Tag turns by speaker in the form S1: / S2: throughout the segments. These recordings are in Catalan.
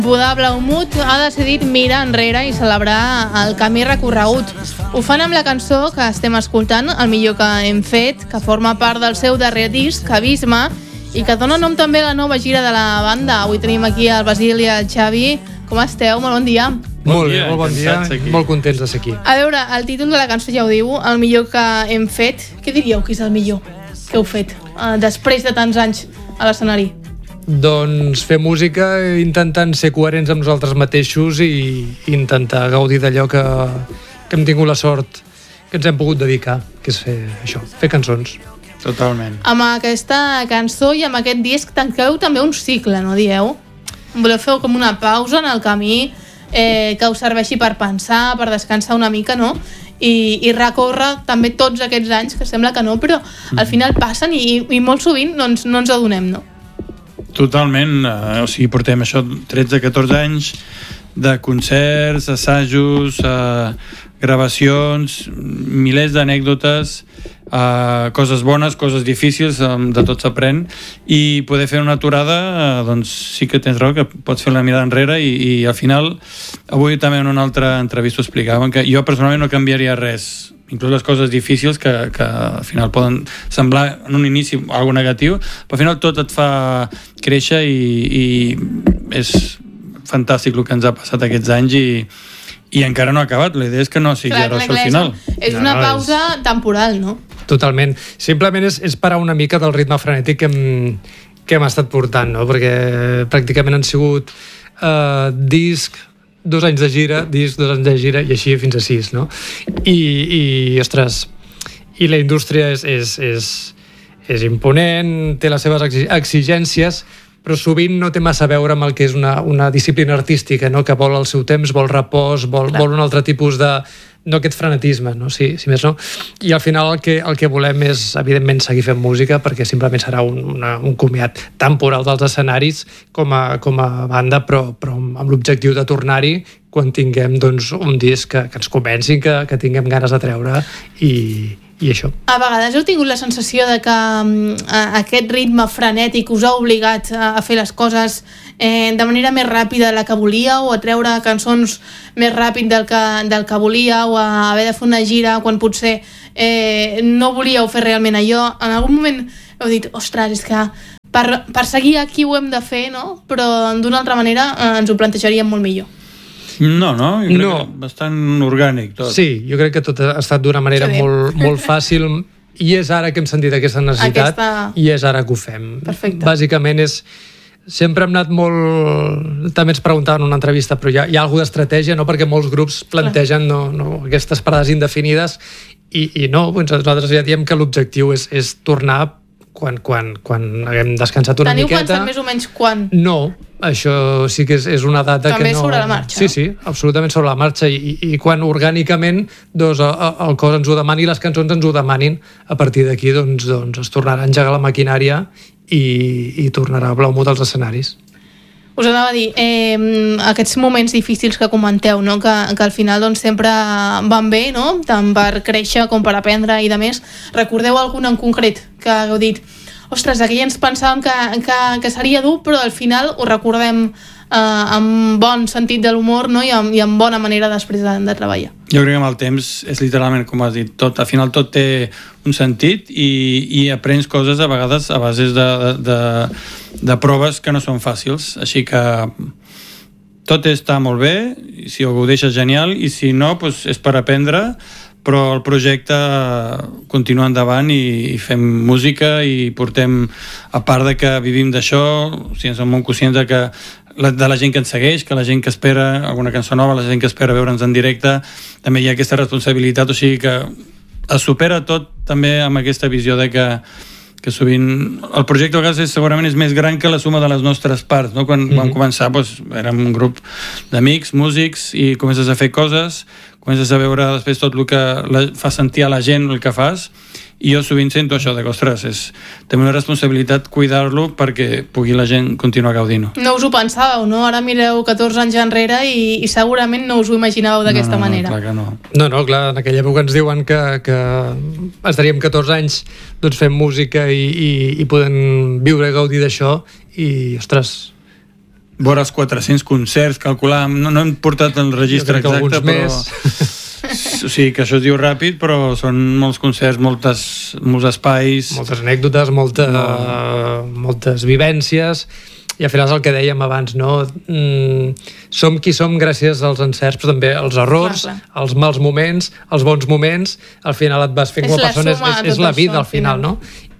S1: Budà Blaumut ha decidit mirar enrere i celebrar el camí recorregut. Ho fan amb la cançó que estem escoltant, El millor que hem fet, que forma part del seu darrer disc, Abisme, i que dona nom també a la nova gira de la banda. Avui tenim aquí el Basil i el Xavi. Com esteu? Molt bon dia.
S2: Molt bé, molt bon dia. Molt contents de ser aquí.
S1: A veure, el títol de la cançó ja ho diu, El millor que hem fet. Què diríeu que és el millor que heu fet després de tants anys a l'escenari?
S2: Doncs fer música intentant ser coherents amb nosaltres mateixos i intentar gaudir d'allò que hem tingut la sort que ens hem pogut dedicar, que és fer això, fer cançons.
S3: Totalment.
S1: Amb aquesta cançó i amb aquest disc tanqueu també un cicle, no dieu? Voleu fer com una pausa en el camí que us serveixi per pensar, per descansar una mica, no? I recórrer també tots aquests anys, que sembla que no, però al final passen i molt sovint no ens adonem, no?
S3: Totalment, o sigui, portem això 13-14 anys de concerts, assajos, gravacions, milers d'anècdotes, coses bones, coses difícils, de tot s'aprèn, i poder fer una aturada, doncs sí que tens raó, que pots fer una mirada enrere i al final, avui també en una altra entrevista ho explicàvem, que jo personalment no canviaria res, inclús les coses difícils que al final poden semblar en un inici algo negatiu, però al final tot et fa créixer i és fantàstic el que ens ha passat aquests anys i encara no ha acabat. La idea és que no sigui ara al final.
S1: És una pausa temporal, no?
S2: Totalment. Simplement és parar una mica del ritme frenètic que hem estat portant, no? Perquè pràcticament han sigut disc, 2 anys de gira, disc, 2 anys de gira i així fins a 6, no? I ostres, i la indústria és imponent, té les seves exigències, però sovint no té massa a veure amb el que és una disciplina artística, no? Que vol el seu temps, vol repòs, vol un altre tipus de... no aquest frenetisme, no? Si més no. I al final el que volem és, evidentment, seguir fent música, perquè simplement serà un comiat temporal dels escenaris com a banda, però amb l'objectiu de tornar-hi quan tinguem doncs, un disc que ens convenci, que tinguem ganes de treure i això.
S1: A vegades heu tingut la sensació de que aquest ritme frenètic us ha obligat a fer les coses de manera més ràpida de la que volíeu, o a treure cançons més ràpid del que volíeu, o a haver de fer una gira quan potser no volíeu fer realment allò? En algun moment heu dit, ostres, és que per seguir aquí ho hem de fer, no? Però d'una altra manera ens ho plantejaríem molt millor.
S3: No, jo crec que bastant orgànic tot.
S2: Sí, jo crec que tot ha estat d'una manera molt fàcil i és ara que hem sentit aquesta necessitat i és ara que ho fem.
S1: Perfecte.
S2: Bàsicament sempre hem anat molt... També ens preguntaven en una entrevista, però hi ha alguna d'estratègia, no? Perquè molts grups plantegen aquestes parades indefinides i no, nosaltres ja diem que l'objectiu és tornar quan haguem descansat una miqueta.
S1: Teniu pensat més o menys quan?
S2: No, això sí que és una data que no...
S1: També sobre la marxa,
S2: Sí, absolutament sobre la marxa i quan orgànicament doncs, el cos ens ho demani i les cançons ens ho demanin, a partir d'aquí doncs es tornarà a engegar la maquinària i tornarà a Blaumut als escenaris.
S1: Us anava a dir, aquests moments difícils que comenteu, no? que al final doncs, sempre van bé, no? Tant per créixer com per aprendre i de més. Recordeu algun en concret que hagueu dit, ostres, aquell ens pensàvem que seria dur, però al final ho recordem amb bon sentit de l'humor, no? i amb bona manera després de treballar.
S3: Jo crec que amb el temps és literalment, com has dit, tot, al final tot té un sentit i aprens coses a vegades a bases de proves que no són fàcils, així que tot està molt bé, si ho deixes genial, i si no, doncs és per aprendre, però el projecte continua endavant i fem música i portem, a part de que vivim d'això, o sigui, som molt conscients de la gent que ens segueix, que la gent que espera alguna cançó nova, la gent que espera veure'ns en directe, també hi ha aquesta responsabilitat, o sigui que es supera tot també amb aquesta visió de que sovint el projecte a vegades segurament és més gran que la suma de les nostres parts, no? Quan vam començar érem un grup d'amics, músics, i comences a fer coses, comences a veure després tot el que fa sentir a la gent el que fas, i jo sovint sento això de que, ostres, és també una responsabilitat cuidar-lo perquè pugui la gent continuar gaudint-ho.
S1: No us ho pensàveu, no? Ara mireu 14 anys enrere i segurament no us ho imaginàveu d'aquesta manera.
S3: Clar que no.
S2: No, clar, en aquella època ens diuen que estaríem 14 anys doncs, fent música i podent viure i gaudir d'això i, ostres,
S3: vora els 400 concerts, calcular, no hem portat el registre exacte, però... O sigui, que això es diu ràpid, però són molts concerts, molts espais...
S2: Moltes anècdotes, moltes vivències, i al final és el que dèiem abans, no? Som qui som gràcies als encerts, però també als errors, als mals moments, als bons moments, al final et vas fent com a persona, és la vida al final, no?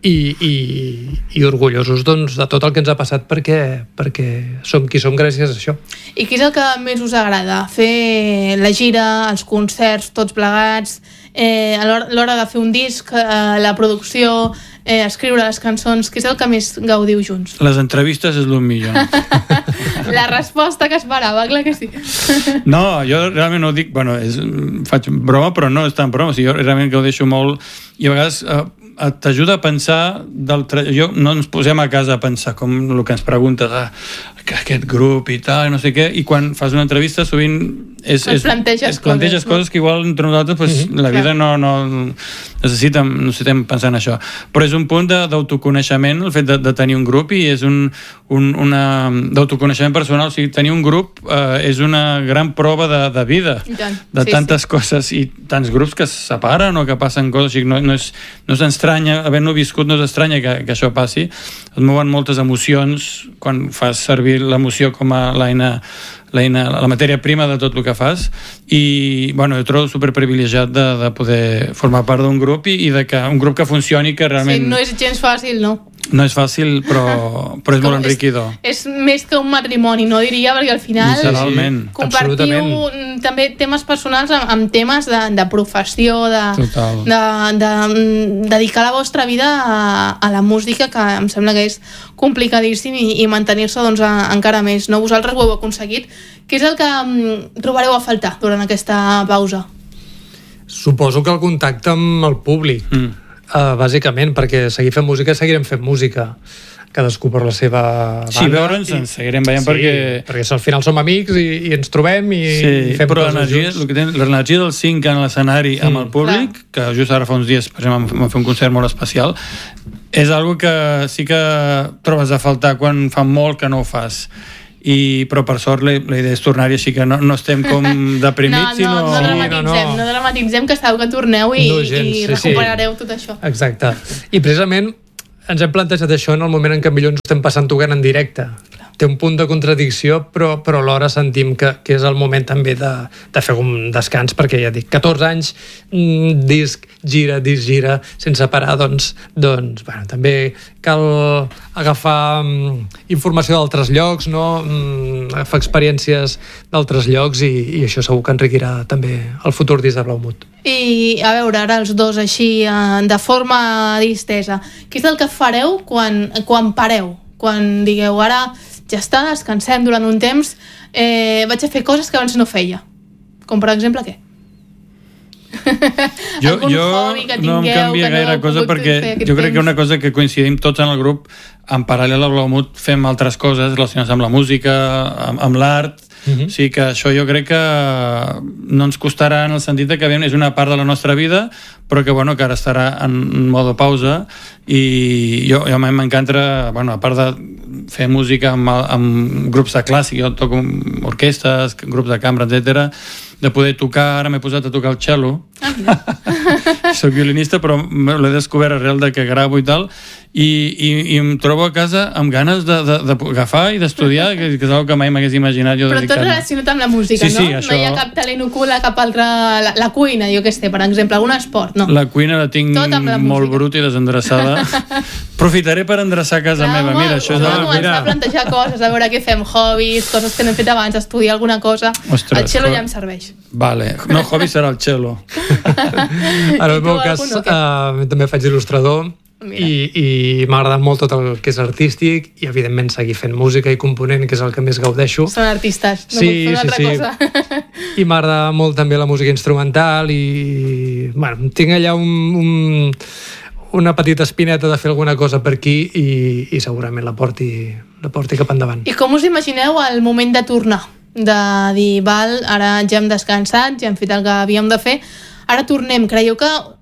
S2: I orgullosos doncs, de tot el que ens ha passat perquè som qui som gràcies a això.
S1: I què és el que més us agrada? Fer la gira, els concerts, tots plegats, a l'hora de fer un disc, la producció, escriure les cançons, què és el que més gaudiu junts?
S3: Les entrevistes és el millor.
S1: La resposta que esperava, clar que sí.
S3: No, jo realment no ho dic, bueno, faig broma, però no és tan broma, o sigui, jo realment gaudeixo molt i a vegades t'ajuda a pensar no ens posem a casa a pensar com el que ens preguntes, aquest grup i tal, no sé què, i quan fas una entrevista sovint
S1: planteges
S3: coses que igual entre nosaltres pues, la vida no necessitem pensar en això, però és un punt d'autoconeixement el fet de tenir un grup i és d'autoconeixement personal, o sigui, tenir un grup és una gran prova de vida, de tantes coses i tants grups que es separen o que passen coses, o sigui, no és estranya, havent-ho viscut no és estranya que això passi, es mouen moltes emocions quan fas servir l'emoció com a la matèria prima de tot el que fas i bueno, jo trobo superprivilegiat de poder formar part d'un grup i un grup que funcioni que realment...
S1: Sí, no és gens fàcil, no?
S3: No és fàcil, però és molt enriquidor.
S1: És més que un matrimoni, no diria, perquè al final compartiu també temes personals amb temes de professió, de dedicar la vostra vida a la música, que em sembla que és complicadíssim i mantenir-se doncs, encara més. No? Vosaltres ho heu aconseguit. Què és el que trobareu a faltar durant aquesta pausa?
S2: Suposo que el contacte amb el públic. Bàsicament, perquè seguirem fent música cadascú per la seva banda.
S3: Sí, veure'ns ens seguirem veient
S2: perquè al final som amics i ens trobem i fem coses junts.
S3: L'energia del 5 en l'escenari amb el públic, que just ara fa uns dies per exemple vam fer un concert molt especial, és algo que sí que trobes a faltar quan fa molt que no ho fas. Però per sort la idea és tornar-hi, així que no estem com deprimits.
S1: No dramatitzem, que sabeu que torneu i recuperareu tot això.
S2: Exacte, i precisament ens hem plantejat això en el moment en què millor ens estem passant tocant en directe. Té un punt de contradicció, però alhora sentim que és el moment també de fer un descans, perquè ja dic, 14 anys, disc gira, sense parar, doncs bueno, també cal agafar informació d'altres llocs, no? Agafar experiències d'altres llocs i això segur que enriquirà també el futur disc de Blaumut.
S1: I a veure, ara els dos així, de forma distesa, què és el que fareu quan pareu? Quan digueu, ara ja està, descansem durant un temps, vaig a fer coses que abans no feia. Com per exemple, què?
S3: Jo no em canvia gaire cosa perquè jo crec que una cosa que coincidim tots en el grup, en paral·lel a Blaumut fem altres coses relacionades amb la música, amb l'art, o sigui que això jo crec que no ens costarà en el sentit que és una part de la nostra vida, però que bueno, que ara estarà en modo pausa i jo m'encanta, bueno, a part de fer música amb grups de clàssic, jo toco orquestes, grups de cambra, etc., de poder tocar, ara m'he posat a tocar el cello. Soc violinista, però l'he descobert arrel de que gravo i tal, i em trobo a casa amb ganes d'agafar i d'estudiar, que és una que mai m'hagués imaginat jo dedicar-me.
S1: Però tot relacionat amb la música, no?
S3: Això...
S1: No hi ha cap talent ocult a cap altre... La cuina, jo què sé, per exemple, algun esport, no?
S3: La cuina la tinc molt bruta i desendreçada. Aprofitaré per endreçar casa meva. Mira, això és...
S1: Començar a plantejar coses, a veure què fem, hobbies, coses que no hem fet abans, estudiar alguna cosa. El cello ja em serveix.
S3: Vale, no, hobby serà el cello.
S2: En el meu cas també faig il·lustrador i m'ha agradat molt tot el que és artístic i evidentment seguir fent música i component, que és el que més gaudeixo.
S1: Són artistes, no puc fer una altra cosa.
S2: I m'agrada molt també la música instrumental i bueno, tinc allà una petita espineta de fer alguna cosa per aquí i segurament la porti cap endavant.
S1: I com us imagineu el moment de tornar? De dir, val, ara ja hem descansat, ja hem fet el que havíem de fer, ara tornem. Creieu que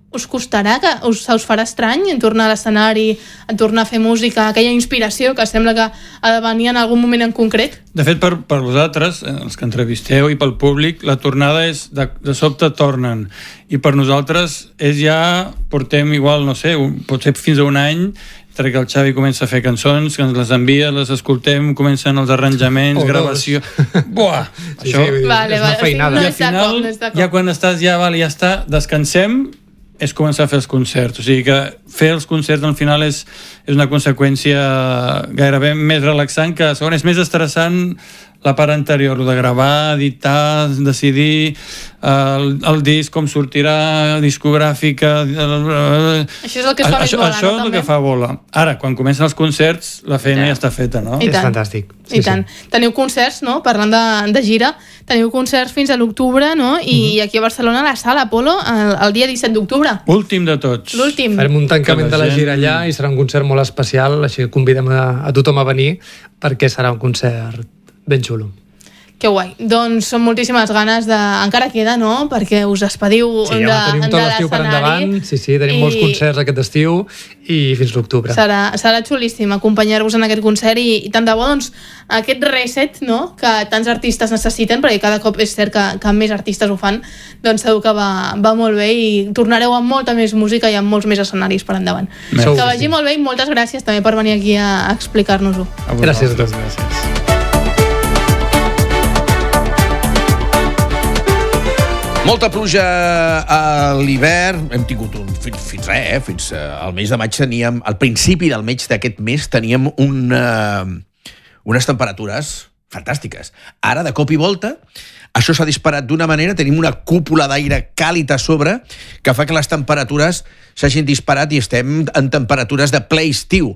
S1: us costarà, se us farà estrany en tornar a l'escenari, en tornar a fer música, aquella inspiració que sembla que ha de venir en algun moment en concret?
S3: De fet, per vosaltres, els que entrevisteu, i pel públic, la tornada és de sobte tornen. I per nosaltres és ja, portem igual, no sé, potser fins a un any, que el Xavi comença a fer cançons, que ens les envia, les escoltem, comencen els arranjaments, gravació... Buah! Això
S2: és una feinada.
S3: I al final, ja quan estàs ja està, descansem, és començar a fer els concerts. O sigui que fer els concerts al final és una conseqüència gairebé més relaxant, que segon és més estressant la part anterior, de gravar, editar, decidir el disc, com sortirà, discogràfica...
S1: Això és el que es fa més bola,
S3: Això és el que fa bola. Ara, quan comencen els concerts, la feina ja està feta, no?
S2: És fantàstic.
S1: I tant. Teniu concerts, no? Parlant de gira, teniu concerts fins a l'octubre, no? I aquí a Barcelona, a la Sala Apolo, el dia 17 d'octubre.
S3: Últim de tots.
S1: L'últim.
S2: Farem un tancament de la gira allà i serà un concert molt especial, així que convidem a tothom a venir perquè serà un concert ben xulo.
S1: Que guai. Doncs són moltíssimes ganes de... Encara queda, no? Perquè us despediu
S2: de l'escenari. Sí, tenim tot l'estiu per endavant. Sí, tenim molts concerts aquest estiu i fins l'octubre.
S1: Serà xulíssim acompanyar-vos en aquest concert i tant de bo, doncs, aquest reset, no?, que tants artistes necessiten, perquè cada cop és cert que més artistes ho fan, doncs segur que va molt bé i tornareu amb molta més música i amb molts més escenaris per endavant. Que vagi molt bé i moltes gràcies també per venir aquí a explicar-nos-ho.
S2: Gràcies a tots.
S3: Gràcies.
S4: Molta pluja a l'hivern, hem tingut fins al mes de maig teníem, al principi del mes d'aquest mes teníem unes temperatures fantàstiques. Ara, de cop i volta, això s'ha disparat d'una manera, tenim una cúpula d'aire càlid a sobre que fa que les temperatures s'hagin disparat i estem en temperatures de ple estiu.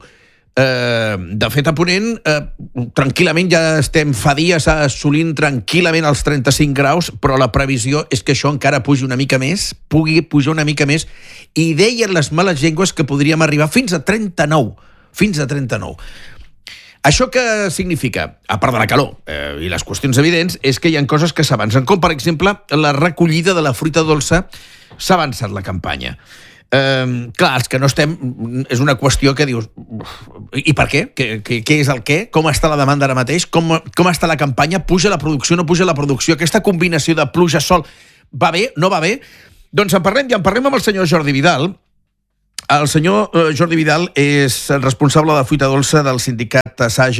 S4: De fet, a Ponent, tranquil·lament ja estem fa dies assolint tranquil·lament els 35 graus, però la previsió és que això encara pugi una mica més, pugui pujar una mica més, i deien les males llengües que podríem arribar fins a 39. Fins a 39. Això què significa? A part de la calor i les qüestions evidents, és que hi ha coses que s'avancen, com per exemple la recollida de la fruita dolça. S'ha avançat la campanya. Clar, els que no estem, és una qüestió que dius, i per què? Què és el què? Com està la demanda ara mateix? Com està la campanya? Puja la producció, no puja la producció? Aquesta combinació de pluja, sol, va bé, no va bé? Doncs en parlem amb el senyor Jordi Vidal. El senyor Jordi Vidal és el responsable de fruita dolça del sindicat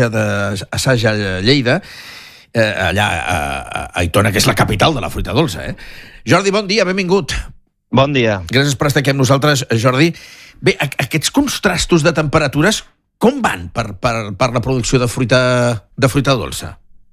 S4: Asaja Lleida, allà a Aitona, que és la capital de la fruita dolça. Jordi, bon dia, benvingut.
S5: Bon dia.
S4: Gràcies per estar aquí amb nosaltres, Jordi. Bé, aquests contrastos de temperatures, com van per la producció de fruita dolça?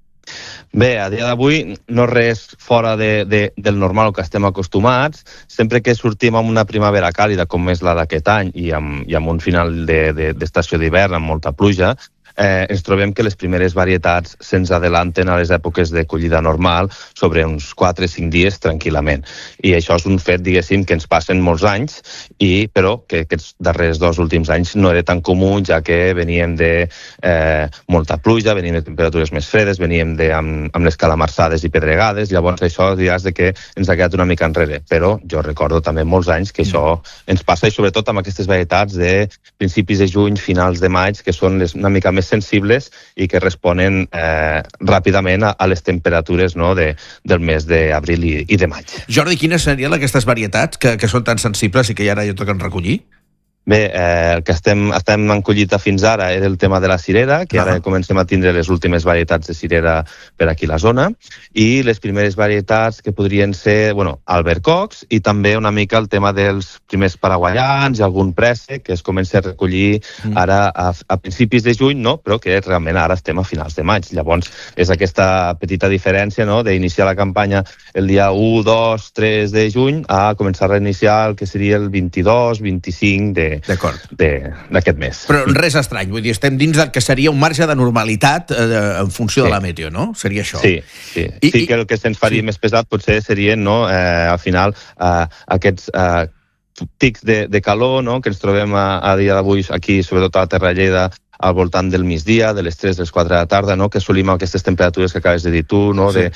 S5: Bé, a dia d'avui no res fora del normal que estem acostumats. Sempre que sortim amb una primavera càlida, com és la d'aquest any, i amb un final d'estació d'hivern amb molta pluja, ens trobem que les primeres varietats se'ns adelanten a les èpoques de collida normal sobre uns 4-5 dies tranquil·lament. I això és un fet, diguéssim, que ens passen molts anys, però que aquests darrers 2 últims anys no era tan comú, ja que veníem de molta pluja, veníem de temperatures més fredes, veníem amb les calamarsades i pedregades, llavors això diràs que ens ha quedat una mica enrere. Però jo recordo també molts anys que això ens passa, i sobretot amb aquestes varietats de principis de juny, finals de maig, que són una mica més sensibles i que responen ràpidament a les temperatures, no, del mes d'abril i de maig.
S4: Jordi, quines serien aquestes varietats que són tan sensibles i que ara ja toquen recollir?
S5: Bé, el que estem en collita fins ara era el tema de la cirera, que ara comencem a tindre les últimes varietats de cirera per aquí a la zona, i les primeres varietats que podrien ser, albercocs, i també una mica el tema dels primers paraguaians i algun préssec, que es comença a recollir ara a principis de juny, no? Però que realment ara estem a finals de maig. Llavors, és aquesta petita diferència, no?, d'iniciar la campanya el dia 1, 2, 3 de juny a començar a reiniciar el que seria el 22, 25 d'aquest mes.
S4: Però res estrany, vull dir, estem dins del que seria un marge de normalitat en funció de la meteo, no? Seria això.
S5: Sí. Sí que el que se'ns faria més pesat potser serien, no, al final, aquests pics de calor, no?, que ens trobem a dia d'avui aquí, sobretot a la Terra de Lleida, al voltant del migdia, de les 3, les 4 de la tarda, no? Que assolim aquestes temperatures que acabes de dir tu, no? De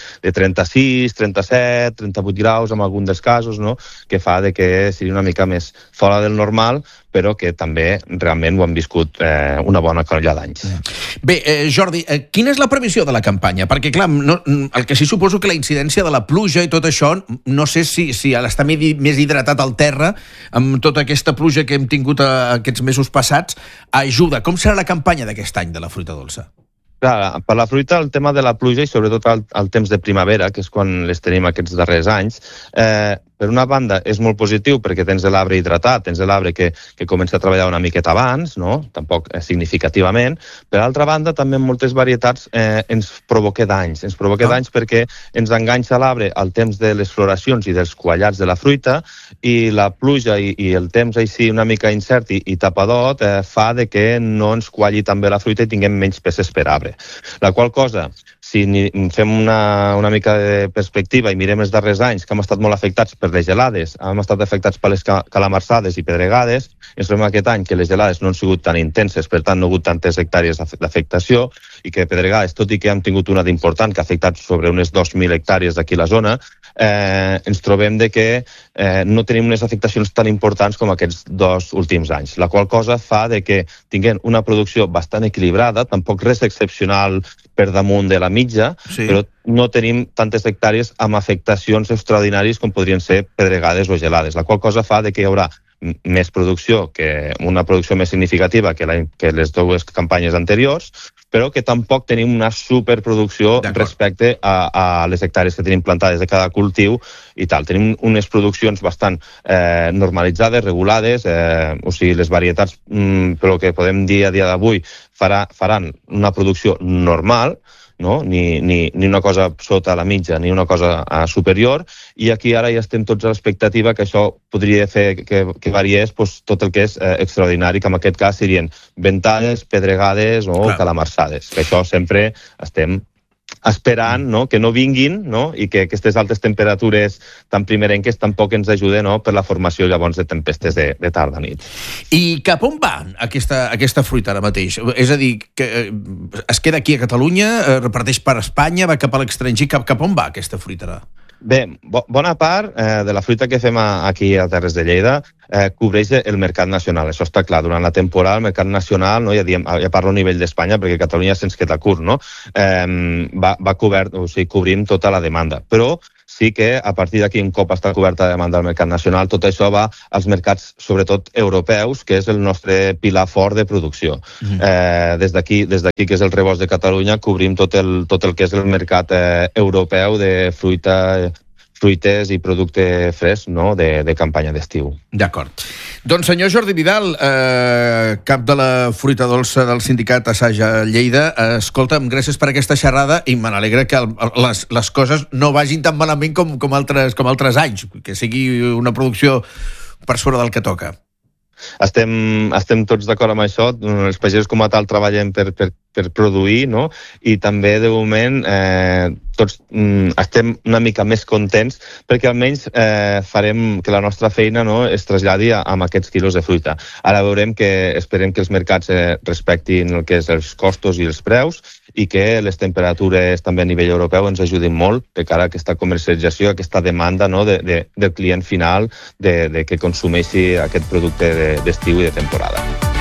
S5: 36, 37, 38 graus en algun dels casos, no? Que fa de que sigui una mica més fora del normal, però que també realment ho han viscut una bona colla d'anys.
S4: Bé, Jordi, quina és la previsió de la campanya? Perquè, clar, el que sí suposo que la incidència de la pluja i tot això, no sé si està més hidratat al terra, amb tota aquesta pluja que hem tingut aquests mesos passats, ajuda. Com serà la campanya d'aquest any de la fruita dolça?
S5: Clar, per la fruita, el tema de la pluja i sobretot el temps de primavera, que és quan les tenim aquests darrers anys, per una banda és molt positiu perquè tens l'arbre hidratat, tens l'arbre que comença a treballar una miqueta abans, no? Tampoc significativament. Per altra banda, també en moltes varietats ens provoca danys. Ens provoca danys perquè ens enganxa l'arbre al temps de les floracions i dels quallats de la fruita i la pluja i el temps així una mica incert i tapadot fa de que no ens qualli tan bé la fruita i tinguem menys peces per arbre. La qual cosa, si fem una mica de perspectiva i mirem els darrers anys que hem estat molt afectats per les gelades, hem estat afectats per les calamarsades i pedregades, ens trobem aquest any que les gelades no han sigut tan intenses, per tant no ha hagut tantes hectàrees d'afectació i que pedregades, tot i que hem tingut una d'important que ha afectat sobre unes 2.000 hectàrees d'aquí a la zona, ens trobem de que no tenim unes afectacions tan importants com aquests 2 últims anys, la qual cosa fa de que tinguem una producció bastant equilibrada, tampoc res excepcional per damunt de la mitja, sí. Però no tenim tantes hectàrees amb afectacions extraordinàries com podrien ser pedregades o gelades, la qual cosa fa de que hi haurà més producció, una producció més significativa que les 2 campanyes anteriors, però que tampoc tenim una superproducció respecte a les hectàrees que tenim plantades de cada cultiu i tal. Tenim unes produccions bastant normalitzades, regulades, o sigui, les varietats, però que podem dir a dia d'avui, faran una producció normal, no? Ni una cosa sota la mitja ni una cosa superior, i aquí ara ja estem tots a l'expectativa que això podria fer que variés tot el que és extraordinari, que en aquest cas serien ventades, pedregades o calamarsades, que això sempre estem esperant, no? Que no vinguin, no? I que aquestes altes temperatures tan primerenques tampoc ens ajuden, no? Per la formació llavors de tempestes de tarda nit.
S4: I cap on va aquesta fruita ara mateix? És a dir, que es queda aquí a Catalunya, reparteix per Espanya, va cap a l'estranger, cap on va aquesta fruita ara?
S5: Bé, bona part de la fruita que fem aquí a Terres de Lleida cobreix el mercat nacional, això està clar. Durant la temporada el mercat nacional, no, ja parlo a nivell d'Espanya perquè Catalunya se'ns queda curt, no? Va cobert, o sigui, cobrim tota la demanda, però sí que a partir d'aquí, un cop està coberta la demanda al mercat nacional, tot això va als mercats, sobretot europeus, que és el nostre pilar fort de producció. Des d'aquí, que és el rebost de Catalunya, cobrim tot el que és el mercat europeu de fruites i producte fresc, no? de campanya d'estiu.
S4: D'acord. Doncs senyor Jordi Vidal, cap de la fruita dolça del sindicat Assaig a Lleida, escolta'm, gràcies per aquesta xerrada i me n'alegra que les coses no vagin tan malament com altres anys, que sigui una producció per sobre del que toca.
S5: Estem tots d'acord amb això, els pagesos com a tal treballem per produir, no? I també de moment tots estem una mica més contents perquè almenys farem que la nostra feina, no, es traslladi amb aquests quilos de fruita. Ara esperem que els mercats respectin el que és els costos i els preus i que les temperatures també a nivell europeu ens ajudin molt de cara a aquesta comercialització, aquesta demanda, no, del client final de que consumeixi aquest producte d'estiu i de temporada.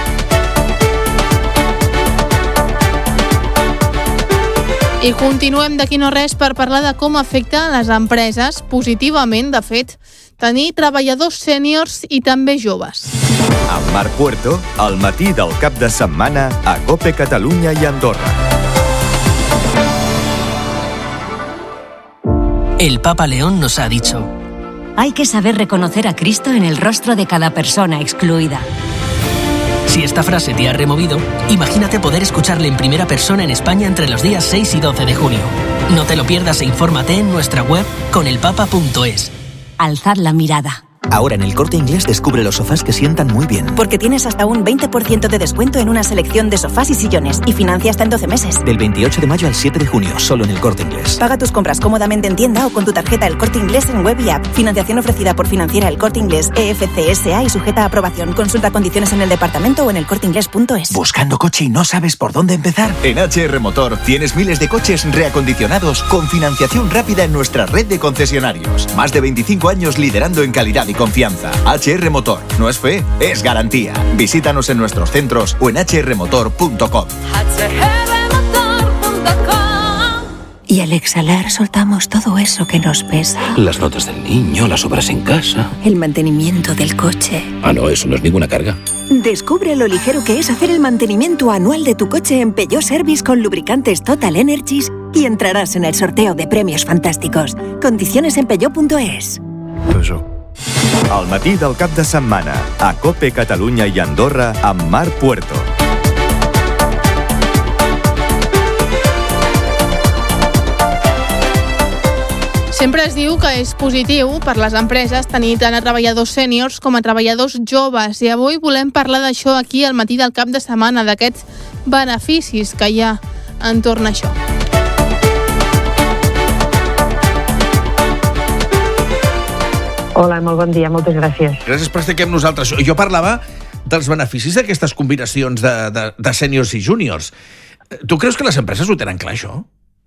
S1: I continuem d'aquí no res per parlar de com afecta les empreses positivament, de fet, tenir treballadors sèniors i també joves.
S6: Amb Marc Puerto, al matí del cap de setmana a COPE Catalunya i Andorra.
S7: El Papa León nos ha dicho:
S8: hay que saber reconocer a Cristo en el rostro de cada persona excluida.
S7: Si esta frase te ha removido, imagínate poder escucharle en primera persona en España entre los días 6 y 12 de junio. No te lo pierdas e infórmate en nuestra web conelpapa.es.
S8: Alzad la mirada.
S9: Ahora en El Corte Inglés descubre los sofás que sientan muy bien.
S10: Porque tienes hasta un 20% de descuento en una selección de sofás y sillones y financia hasta en 12 meses.
S9: Del 28 de mayo al 7 de junio, solo en El Corte Inglés.
S10: Paga tus compras cómodamente en tienda o con tu tarjeta El Corte Inglés en web y app. Financiación ofrecida por Financiera El Corte Inglés EFCSA y sujeta a aprobación. Consulta condiciones en el departamento o en elcorteinglés.es.
S9: ¿Buscando coche y no sabes por dónde empezar?
S6: En HR Motor tienes miles de coches reacondicionados con financiación rápida en nuestra red de concesionarios. Más de 25 años liderando en calidad y confianza. HR Motor. No es fe, es garantía. Visítanos en nuestros centros o en hrmotor.com.
S8: Y al exhalar soltamos todo eso que nos pesa.
S11: Las notas del niño, las obras en casa.
S8: El mantenimiento del coche.
S11: Ah, no, eso no es ninguna carga.
S8: Descubre lo ligero que es hacer el mantenimiento anual de tu coche en Peugeot Service con lubricantes Total Energies y entrarás en el sorteo de premios fantásticos. Condiciones en peugeot.es.
S6: Al matí del cap de setmana, a COPE Catalunya i Andorra amb Marc Puerto.
S1: Sempre es diu que és positiu per les empreses tenir tant a treballadors sèniors com a treballadors joves i avui volem parlar d'això aquí al matí del cap de setmana, d'aquests beneficis que hi ha entorn a això.
S12: Hola, molt bon dia, moltes gràcies.
S4: Gràcies per estar aquí amb nosaltres. Jo parlava dels beneficis d'aquestes combinacions de sèniors i júniors. Tu creus que les empreses ho tenen clar, això?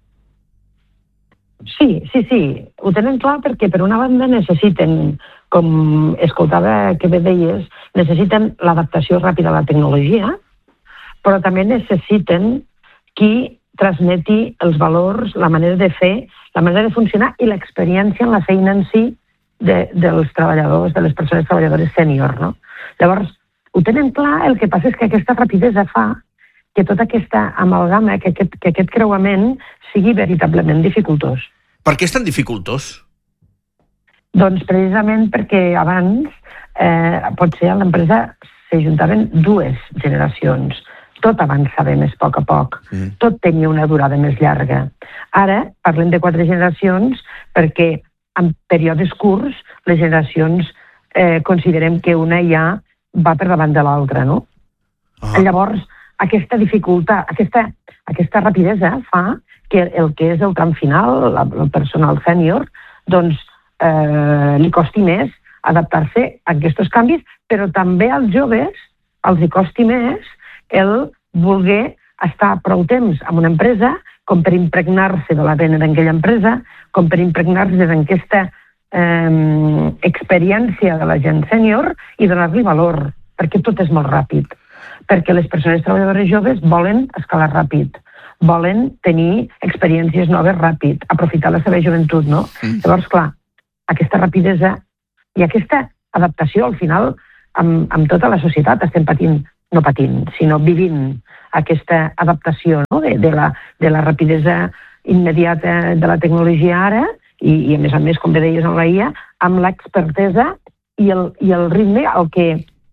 S12: Sí. Ho tenen clar perquè, per una banda, necessiten, com escoltava que bé deies, necessiten l'adaptació ràpida a la tecnologia, però també necessiten qui transmeti els valors, la manera de fer, la manera de funcionar i l'experiència en la feina en si dels treballadors, de les persones treballadores sènior, no? Llavors, ho tenen clar, el que passa és que aquesta rapidesa fa que tota aquesta amalgama, que aquest creuament sigui veritablement dificultós.
S4: Per què és tan dificultós?
S12: Doncs precisament perquè abans potser a l'empresa s'ajuntaven dues generacions. Tot avançava més a poc. Tot tenia una durada més llarga. Ara parlem de 4 generacions perquè en períodes curts les generacions considerem que una ja va per davant de l'altra, no? Llavors, aquesta dificultat, aquesta rapidesa fa que el que és el tram final, el personal sènior, doncs li costi més adaptar-se a aquests canvis, però també als joves els hi costi més el voler estar prou temps en una empresa com per impregnar-se de l'ADN d'aquella empresa, com per impregnar-se d'aquesta experiència de la gent sènior i donar-li valor, perquè tot és molt ràpid. Perquè les persones treballadores joves volen escalar ràpid, volen tenir experiències noves ràpid, aprofitar la seva joventut, no? Llavors, clar, aquesta rapidesa i aquesta adaptació, al final, amb tota la societat estem no patint, sinó vivint aquesta adaptació, no? de la rapidesa immediata de la tecnologia ara i a més, com bé deies en la IA, amb l'expertesa i el ritme al que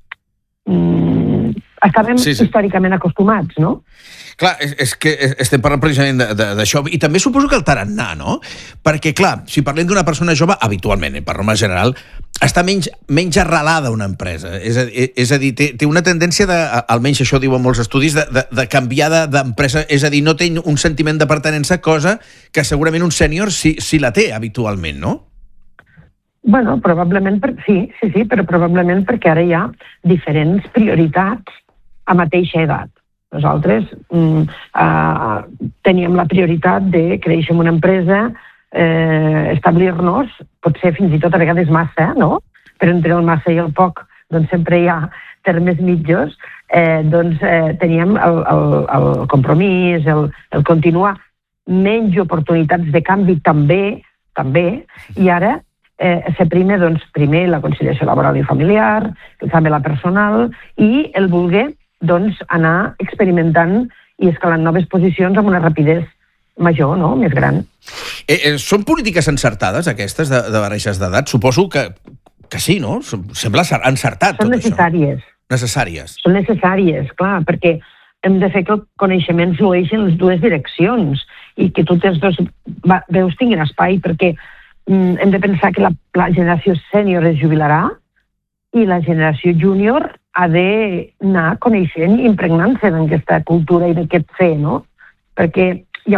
S12: estàvem històricament acostumats, no?
S4: Clar, és que estem parlant precisament d'això. I també suposo que el tarannà, no? Perquè, clar, si parlem d'una persona jove, habitualment, per norma general, està menys arrelada a una empresa. És a dir, té una tendència almenys això diuen molts estudis, de canviar d'empresa. És a dir, no té un sentiment de pertinença, cosa que segurament un sènior sí la té habitualment, no?
S12: Bueno, probablement, sí, però probablement perquè ara hi ha diferents prioritats a mateixa edat. Nosaltres teníem la prioritat de créixer en una empresa, establir-nos, potser fins i tot a vegades massa, no? Però entre el massa i el poc doncs sempre hi ha termes mitjos, doncs teníem el compromís, el continuar, menys oportunitats de canvi també, i ara s'aprima primer la conciliació laboral i familiar, també la personal, i el voler anar experimentant i escalant noves posicions amb una rapidesa major, no? Més gran.
S4: Són polítiques encertades, aquestes, de barreges d'edat? Suposo que sí, no? Sembla encertat tot això.
S12: Són necessàries.
S4: Necessàries.
S12: Són necessàries, clar, perquè hem de fer que el coneixement flueixi en les dues direccions i que totes dos veus tinguin espai, perquè hem de pensar que la generació sènior es jubilarà i la generació júnior ha d'anar coneixent i impregnant-se d'aquesta cultura i d'aquest fer, no? Perquè hi ha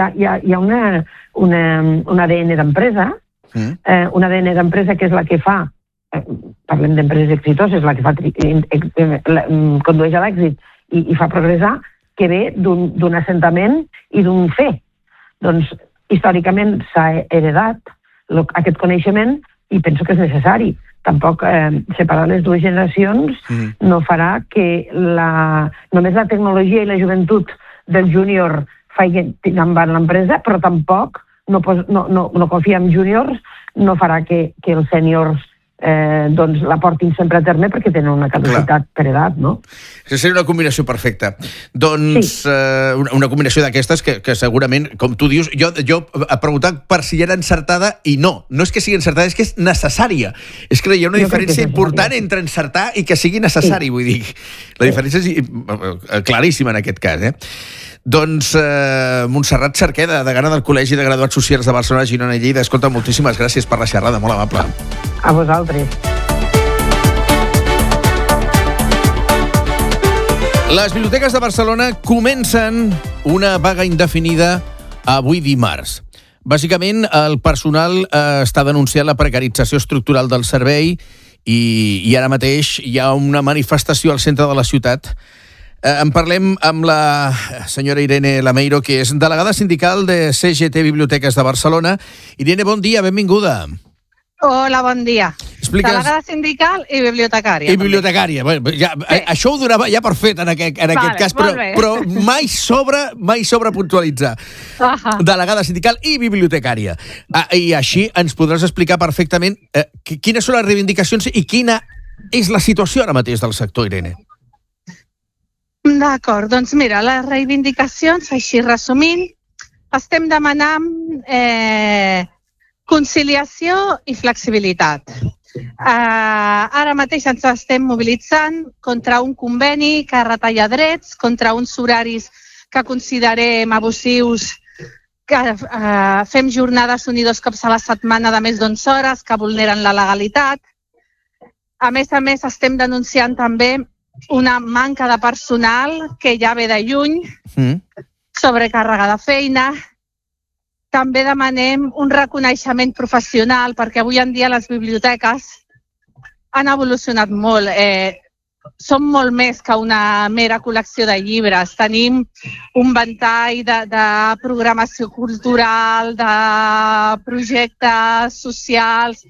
S12: un ADN d'empresa, un ADN d'empresa que és la que fa, parlem d'empreses exitoses, la que fa condueix a l'èxit i fa progressar, que ve d'un assentament i d'un fer. Doncs, històricament s'ha heredat aquest coneixement i penso que és necessari. Tampoc separar les dues generacions no farà que només la tecnologia i la joventut del júnior facin endavant l'empresa, però tampoc no confiar en júniors no farà que els sèniors la portin sempre a terme perquè tenen una capacitat per edat, no?
S4: Seria una combinació perfecta. Doncs una combinació d'aquestes que segurament, com tu dius, jo he preguntat per si era encertada i no és que sigui encertada, és que és necessària. És que hi ha una diferència important entre encertar i que sigui necessari, vull dir. La diferència és claríssima en aquest cas, Doncs Montserrat Cerqueda, degana del Col·legi de Graduats Socials de Barcelona, Girona i Lleida. Escolta, moltíssimes gràcies per la xerrada, molt amable.
S12: A vosaltres.
S4: Les biblioteques de Barcelona comencen una vaga indefinida avui dimarts. Bàsicament, el personal està denunciant la precarització estructural del servei i ara mateix hi ha una manifestació al centre de la ciutat. En parlem amb la senyora Irene Lameiro, que és delegada sindical de CGT Biblioteques de Barcelona. Irene, bon dia, benvinguda.
S13: Hola, bon dia. Delegada sindical i bibliotecària.
S4: I bibliotecària. Això ho donava ja per fet en aquest cas, però mai sobra puntualitzar. Delegada sindical i bibliotecària. I així ens podràs explicar perfectament quines són les reivindicacions i quina és la situació ara mateix del sector, Irene.
S13: D'acord, doncs mira, les reivindicacions, així resumint, estem demanant conciliació i flexibilitat. Ara mateix ens estem mobilitzant contra un conveni que retalla drets, contra uns horaris que considerem abusius, que fem jornades un i 2 cops a la setmana de més d'11 hores, que vulneren la legalitat. A més, estem denunciant també una manca de personal que ja ve de lluny, sobrecàrrega de feina. També demanem un reconeixement professional perquè avui en dia les biblioteques han evolucionat molt. Som molt més que una mera col·lecció de llibres. Tenim un ventall de programació cultural, de projectes socials,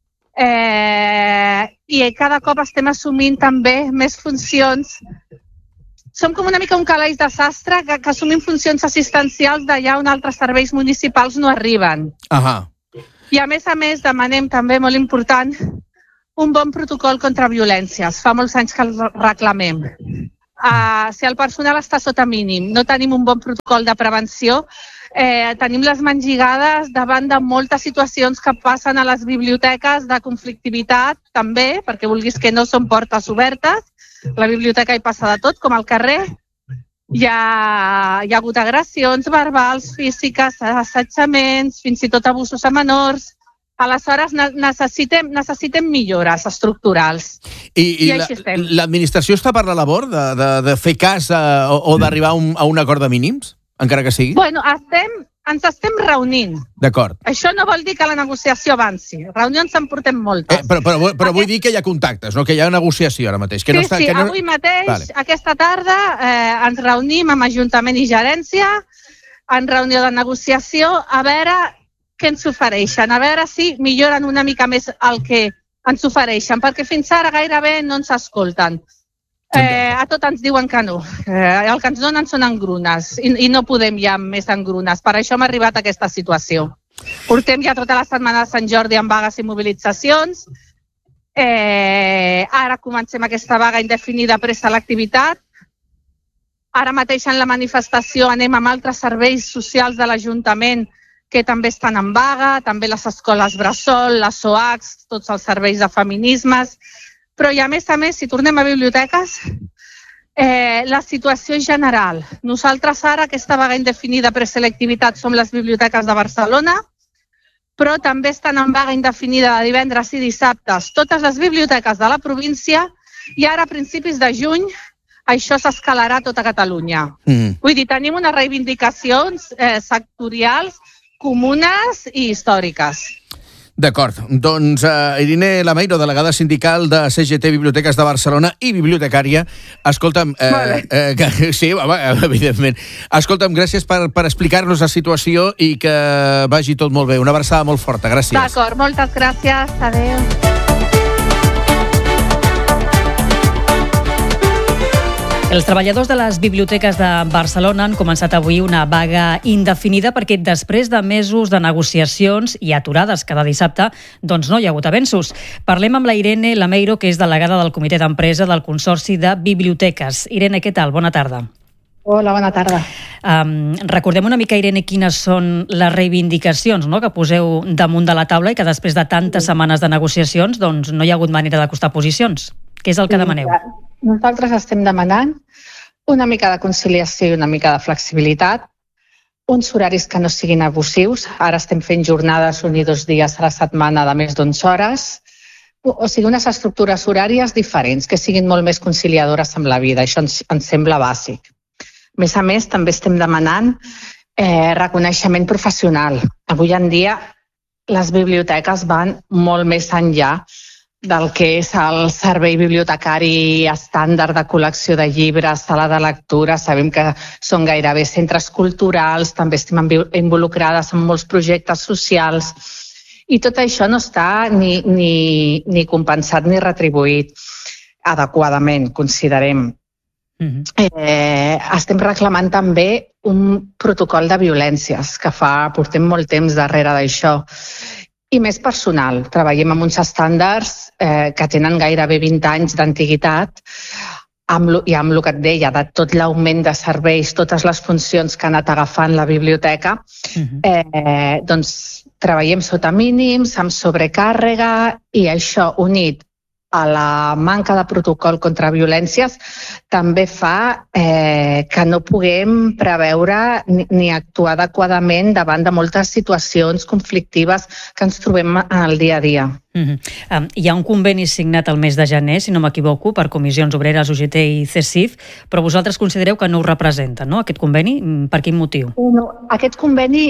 S13: i cada cop estem assumint també més funcions. Som com una mica un calaix de sastre que assumim funcions assistencials d'allà on altres serveis municipals no arriben. I a més demanem també, molt important, un bon protocol contra violències. Fa molts anys que el reclamem. Si el personal està sota mínim, no tenim un bon protocol de prevenció, tenim les mans lligades davant de moltes situacions que passen a les biblioteques de conflictivitat també, perquè vulguis que no són portes obertes. La biblioteca hi passa de tot, com al carrer. Hi ha hagut agressions verbals, físiques, assetjaments, fins i tot abusos a menors. Aleshores, necessitem millores estructurals.
S4: I l'administració està per la labor de fer cas o d'arribar a un acord de mínims? Encara que sigui?
S13: Bueno, ens estem reunint.
S4: D'acord.
S13: Això no vol dir que la negociació avanci. Reunions en portem moltes.
S4: Però vull dir que hi ha contactes, no? Que hi ha negociació ara mateix.
S13: Sí, avui mateix, aquesta tarda, ens reunim amb Ajuntament i Gerència, en reunió de negociació, a veure què ens ofereixen, a veure si milloren una mica més el que ens ofereixen, perquè fins ara gairebé no ens escolten. A tot ens diuen que no. El que ens donen són engrunes i no podem ja més engrunes. Per això hem arribat a aquesta situació. Portem ja tota la setmana de Sant Jordi amb vagues i mobilitzacions. Ara comencem aquesta vaga indefinida preselectivitat. Ara mateix en la manifestació anem amb altres serveis socials de l'Ajuntament que també estan en vaga, també les escoles bressol, les SOACs, tots els serveis de feminismes. Però i a més, si tornem a biblioteques, la situació és general. Nosaltres ara, aquesta vaga indefinida preselectivitat, som les biblioteques de Barcelona, però també estan en vaga indefinida de divendres i dissabtes totes les biblioteques de la província i ara a principis de juny això s'escalarà a tota Catalunya. Vull dir, tenim unes reivindicacions sectorials, comunes i històriques.
S4: D'acord. Doncs Irene Lameiro, delegada sindical de CGT Biblioteques de Barcelona i bibliotecària. Escolta'm, sí, home, evidentment. Escolta'm, gràcies per explicar-nos la situació i que vagi tot molt bé. Una abraçada molt forta. Gràcies.
S13: D'acord, moltes gràcies. Adéu.
S14: Els treballadors de les biblioteques de Barcelona han començat avui una vaga indefinida perquè després de mesos de negociacions i aturades cada dissabte, doncs no hi ha hagut avenços. Parlem amb la Irene Lameiro, que és delegada del comitè d'empresa del Consorci de Biblioteques. Irene, què tal? Bona tarda.
S15: Hola, bona tarda.
S14: Recordem una mica, Irene, quines són les reivindicacions, no?, que poseu damunt de la taula i que després de tantes setmanes de negociacions doncs no hi ha hagut manera d'acostar posicions. Què és el que demaneu?
S15: Nosaltres estem demanant una mica de conciliació i una mica de flexibilitat, uns horaris que no siguin abusius. Ara estem fent jornades 1 i 2 dies a la setmana de més d'11 hores, o sigui, unes estructures horàries diferents, que siguin molt més conciliadores amb la vida. Això ens sembla bàsic. A més, també estem demanant reconeixement professional. Avui en dia les biblioteques van molt més enllà del que és el servei bibliotecari estàndard de col·lecció de llibres, sala de lectura. Sabem que són gairebé centres culturals, també estem involucrades en molts projectes socials i tot això no està ni compensat ni retribuït adequadament, considerem. Estem reclamant també un protocol de violències, que portem molt temps darrere d'això. I més personal. Treballem amb uns estàndards que tenen gairebé 20 anys d'antiguitat i amb el que et deia, de tot l'augment de serveis, totes les funcions que ha anat agafant la biblioteca, doncs treballem sota mínims, amb sobrecàrrega, i això unit a la manca de protocol contra violències també fa que no puguem preveure ni actuar adequadament davant de moltes situacions conflictives que ens trobem al dia a dia.
S14: Hi ha un conveni signat el mes de gener, si no m'equivoco, per Comissions Obreres, UGT i CECIF, però vosaltres considereu que no ho representa, no?, aquest conveni? Per quin motiu?
S15: Aquest conveni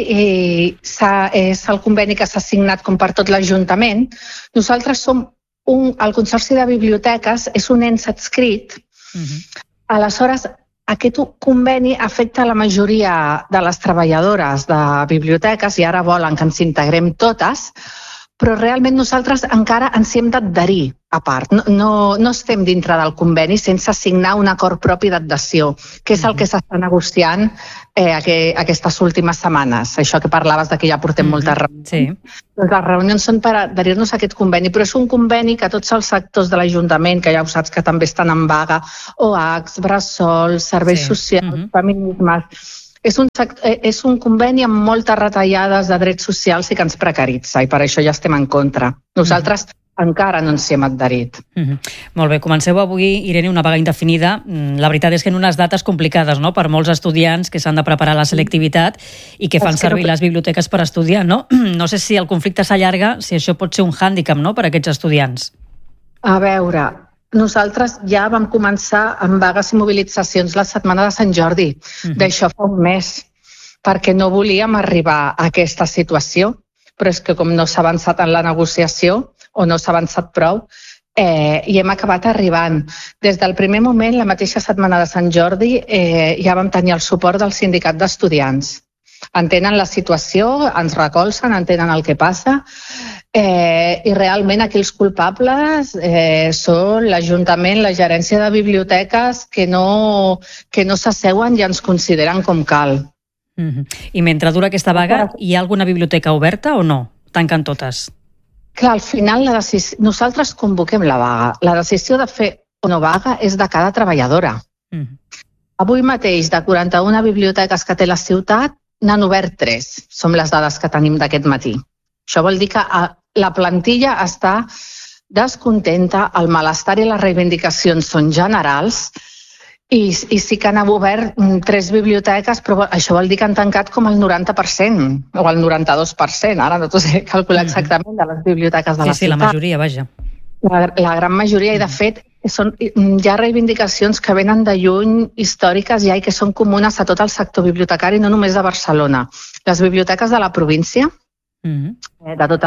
S15: és el conveni que s'ha signat com per tot l'Ajuntament. Nosaltres som el Consorci de Biblioteques és un ens adscrit. Aleshores, aquest conveni afecta la majoria de les treballadores de biblioteques i ara volen que ens integrem totes, però realment nosaltres encara ens hi hem d'adherir a part. No estem dintre del conveni sense signar un acord propi d'adhesió, que és el que s'està negociant aquestes últimes setmanes. Això que parlaves que ja portem moltes reunions. Les reunions són per adherir-nos a aquest conveni, però és un conveni que tots els sectors de l'Ajuntament, que ja ho saps que també estan en vaga, OACs, Bressol, serveis socials, feminismes... És un conveni amb moltes retallades de drets socials i que ens precaritza, i per això ja estem en contra. Nosaltres encara no ens hi hem adherit.
S14: Molt bé, comenceu avui, Irene, una vaga indefinida. La veritat és que en unes dates complicades, no?, per molts estudiants que s'han de preparar la selectivitat i que fan servir les biblioteques per estudiar, no? No sé si el conflicte s'allarga, si això pot ser un hàndicap, no?, per a aquests estudiants.
S15: A veure, nosaltres ja vam començar amb vagues i mobilitzacions la setmana de Sant Jordi. D'això fa un mes, perquè no volíem arribar a aquesta situació, però és que com no s'ha avançat en la negociació, o no s'ha avançat prou, i hem acabat arribant. Des del primer moment, la mateixa setmana de Sant Jordi, ja vam tenir el suport del sindicat d'estudiants. Entenen la situació, ens recolzen, entenen el que passa, i realment aquí els culpables són l'Ajuntament, la gerència de biblioteques, que no s'asseuen i ens consideren com cal.
S14: I mentre dura aquesta vaga, hi ha alguna biblioteca oberta o no? Tanquen totes?
S15: Clar, al final nosaltres convoquem la vaga. La decisió de fer o no vaga és de cada treballadora. Avui mateix, de 41 biblioteques que té la ciutat, n'han obert 3. Som les dades que tenim d'aquest matí. Això vol dir que la plantilla està descontenta, el malestar i les reivindicacions són generals I sí que han obert 3 biblioteques, però això vol dir que han tancat com el 90% o el 92%, ara no t'ho sé calcular exactament, de les biblioteques de la ciutat.
S14: Sí, la majoria, vaja.
S15: La gran majoria, i de fet hi ha reivindicacions que venen de lluny, històriques ja, i que són comunes a tot el sector bibliotecari, no només de Barcelona. Les biblioteques de la província, de tota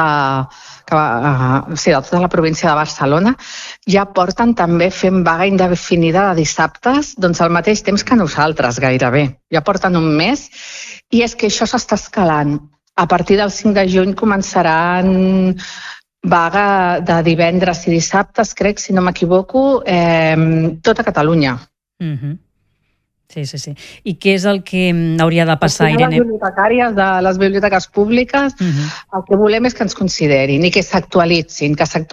S15: la província de Barcelona, ja porten també fent vaga indefinida de dissabtes, doncs al mateix temps que nosaltres gairebé. Ja porten un mes, i és que això s'està escalant. A partir del 5 de juny començaran vaga de divendres i dissabtes, crec, si no m'equivoco, tota Catalunya.
S14: Sí. I què és el que hauria de passar, Irene?
S15: Les bibliotecàries de les biblioteques públiques, el que volem és que ens considerin i que s'actualitzin,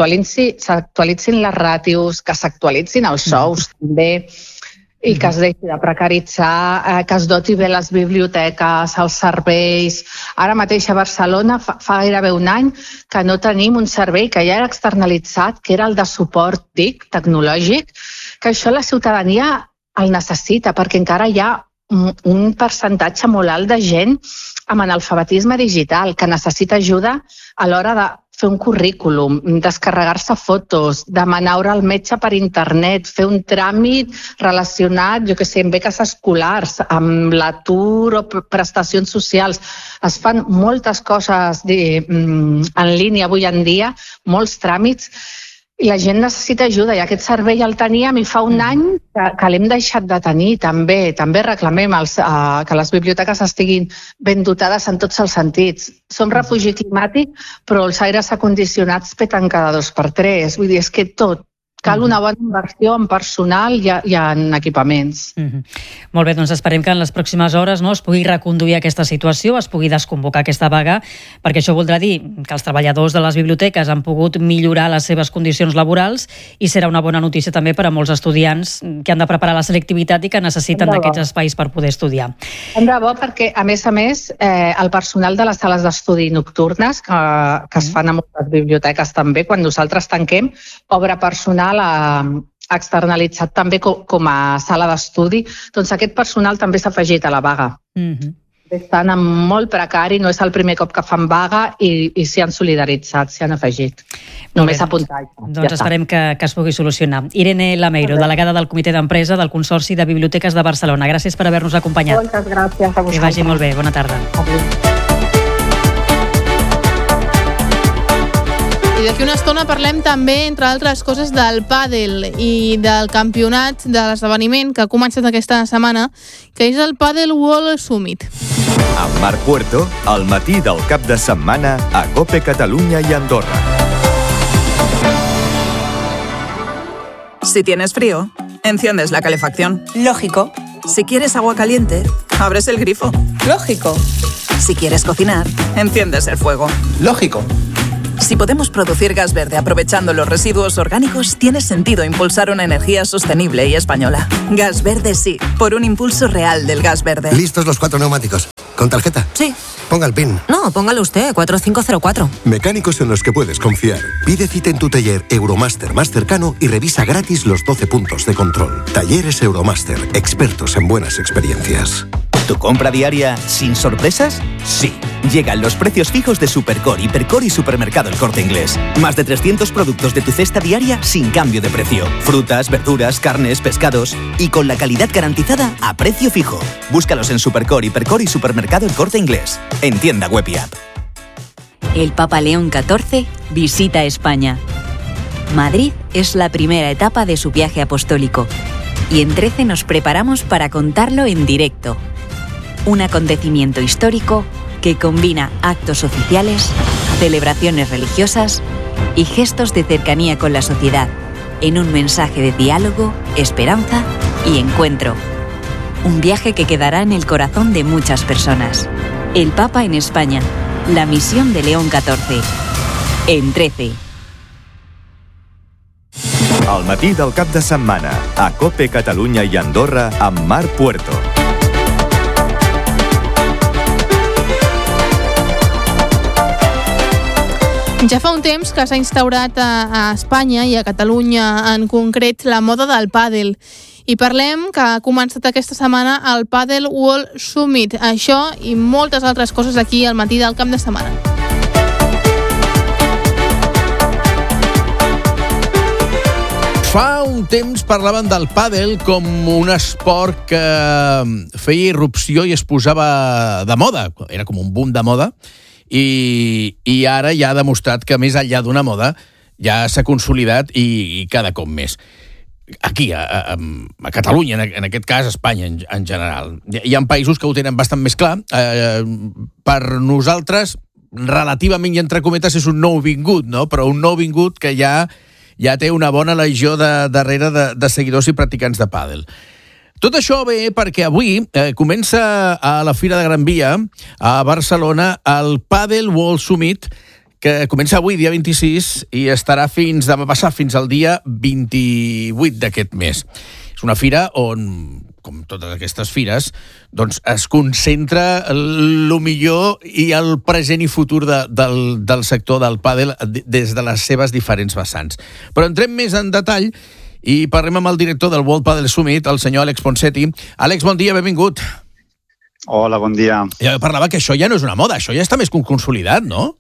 S15: les ràtios, que s'actualitzin els sous també, i que es deixi de precaritzar, que es doti bé les biblioteques, els serveis. Ara mateix a Barcelona fa gairebé un any que no tenim un servei que ja era externalitzat, que era el de suport TIC, tecnològic, que això la ciutadania el necessita, perquè encara hi ha un percentatge molt alt de gent amb analfabetisme digital que necessita ajuda a l'hora de fer un currículum, descarregar-se fotos, demanar hora al metge per internet, fer un tràmit relacionat, jo què sé, amb beques escolars, amb l'atur o prestacions socials. Es fan moltes coses en línia avui en dia, molts tràmits, i la gent necessita ajuda, i aquest servei el teníem i fa un any que l'hem deixat de tenir. També reclamem que les biblioteques estiguin ben dotades en tots els sentits. Som refugi climàtic, però els aires acondicionats peten cada 2 per 3. Vull dir, és que tot. Cal una bona inversió en personal i en equipaments.
S14: Molt bé, doncs esperem que en les pròximes hores es pugui reconduir aquesta situació, es pugui desconvocar aquesta vaga, perquè això voldrà dir que els treballadors de les biblioteques han pogut millorar les seves condicions laborals, i serà una bona notícia també per a molts estudiants que han de preparar la selectivitat i que necessiten d'aquests espais per poder estudiar.
S15: Tant de bo, perquè a més, el personal de les sales d'estudi nocturnes, que es fan a moltes biblioteques també, quan nosaltres tanquem, obre personal externalitzat també com a sala d'estudi, doncs aquest personal també s'ha afegit a la vaga. Estan molt precari, no és el primer cop que fan vaga i s'hi han solidaritzat, s'hi han afegit. Només apuntar.
S14: Doncs esperem que es pugui solucionar. Irene Lameiro, delegada del Comitè d'Empresa del Consorci de Biblioteques de Barcelona. Gràcies per haver-nos acompanyat.
S15: Moltes gràcies a vosaltres.
S14: Que vagi molt bé. Bona tarda.
S1: I d'aquí una estona parlem també, entre altres coses, del pàdel i del campionat, de l'esdeveniment que ha començat aquesta setmana, que és el Padel World Summit.
S16: Amb Marc Puerto, al matí del cap de setmana a COPE Catalunya i Andorra.
S17: Si tienes frío, enciendes la calefacción.
S18: Lógico.
S17: Si quieres agua caliente, abres el grifo.
S18: Lógico.
S17: Si quieres cocinar, enciendes el fuego.
S18: Lógico.
S17: Si podemos producir gas verde aprovechando los residuos orgánicos, tiene sentido impulsar una energía sostenible y española. Gas verde sí, por un impulso real del gas verde.
S19: ¿Listos los 4 neumáticos? ¿Con tarjeta?
S18: Sí.
S19: Ponga el PIN.
S18: No, póngalo usted, 4504.
S19: Mecánicos en los que puedes confiar. Pide cita en tu taller Euromaster más cercano y revisa gratis los 12 puntos de control. Talleres Euromaster, expertos en buenas experiencias.
S6: ¿Tu compra diaria sin sorpresas? Sí. Llegan los precios fijos de Supercore, Hipercore y Supermercado El Corte Inglés. Más de 300 productos de tu cesta diaria sin cambio de precio. Frutas, verduras, carnes, pescados y con la calidad garantizada a precio fijo. Búscalos en Supercore, Hipercore y Supermercado El Corte Inglés. En tienda web y app.
S20: El Papa León XIV visita España. Madrid es la primera etapa de su viaje apostólico y en 13 nos preparamos para contarlo en directo. Un acontecimiento histórico que combina actos oficiales, celebraciones religiosas y gestos de cercanía con la sociedad, en un mensaje de diálogo, esperanza y encuentro. Un viaje que quedará en el corazón de muchas personas. El Papa en España, la misión de León XIV. En 13.
S16: Al matí del cap de setmana, a COPE Catalunya i Andorra, amb Marc Puerto.
S1: Ja fa un temps que s'ha instaurat a Espanya i a Catalunya en concret la moda del pàdel. I parlem que ha començat aquesta setmana el Padel World Summit. Això i moltes altres coses aquí al matí del cap de setmana.
S4: Fa un temps parlaven del pàdel com un esport que feia irrupció i es posava de moda. Era com un boom de moda. I ara ja ha demostrat que més enllà d'una moda ja s'ha consolidat i cada cop més. Aquí, a Catalunya, en aquest cas, a Espanya en general. Hi ha països que ho tenen bastant més clar. Per nosaltres, relativament, i entre cometes, és un nouvingut, no? Però un nouvingut que ja té una bona legió darrere de seguidors i practicants de pàdel. Tot això ve perquè avui comença a la Fira de Gran Via, a Barcelona, el Padel World Summit, que comença avui, dia 26, i estarà demà passat fins al dia 28 d'aquest mes. És una fira on, com totes aquestes fires, doncs es concentra el millor i el present i futur del sector del pàdel des de les seves diferents vessants. Però entrem més en detall i parlem amb el director del World Padel Summit, el senyor Àlex Ponseti. Àlex, bon dia, benvingut.
S21: Hola, bon dia.
S4: Ja parlava que això ja no és una moda, això ja està més consolidat, no?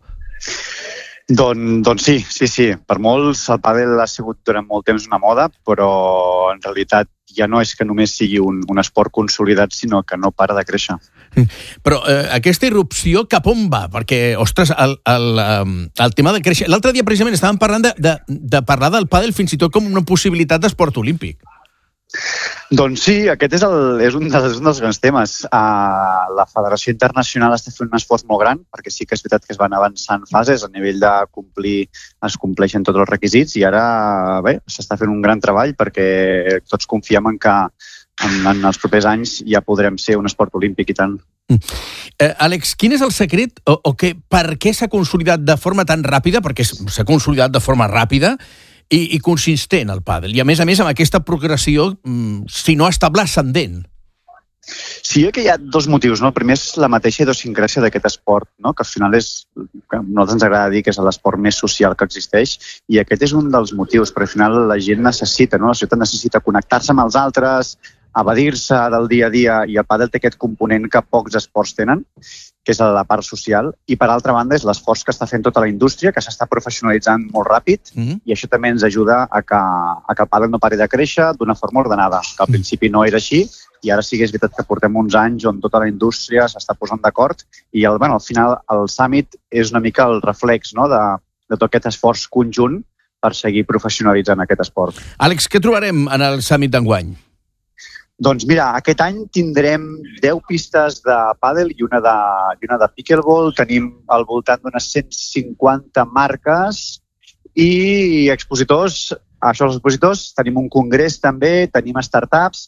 S21: Doncs sí. Per molts el pàdel ha sigut durant molt temps una moda, però en realitat ja no és que només sigui un esport consolidat, sinó que no para de créixer.
S4: Però aquesta irrupció cap on va? Perquè, ostres, el tema de créixer... L'altre dia precisament estàvem parlant de parlar del pàdel fins i tot com una possibilitat d'esport olímpic.
S21: Doncs sí, aquest és un dels grans temes. La Federació Internacional està fent un esforç molt gran, perquè sí que és veritat que es van avançant fases a nivell de complir, es compleixen tots els requisits i ara s'està fent un gran treball perquè tots confiem en que en els propers anys ja podrem ser un esport olímpic i tant.
S4: Àlex, quin és el secret o per què s'ha consolidat de forma tan ràpida, perquè s'ha consolidat de forma ràpida i consistent el pàdel, i a més amb aquesta progressió, si no estable, ascendent?
S21: Sí, que hi ha dos motius, no? El primer és la mateixa idiosincràsia d'aquest esport, no? Que al final que a nosaltres ens agrada dir que és l'esport més social que existeix, i aquest és un dels motius, perquè al final la gent necessita, no? La societat necessita connectar-se amb els altres, evadir-se del dia a dia, i el pàdel té aquest component que pocs esports tenen, que és la part social, i per altra banda és l'esforç que està fent tota la indústria, que s'està professionalitzant molt ràpid, i això també ens ajuda a que el pàdel no pari de créixer d'una forma ordenada, que al principi no era així, i ara sí que és veritat que portem uns anys on tota la indústria s'està posant d'acord, i al final el Summit és una mica el reflex, no?, de tot aquest esforç conjunt per seguir professionalitzant aquest esport.
S4: Àlex, què trobarem en el Summit d'enguany?
S21: Doncs mira, aquest any tindrem 10 pistes de pàdel i una de pickleball. Tenim al voltant d'unes 150 marques i expositors. Això, els expositors, tenim un congrés també, tenim startups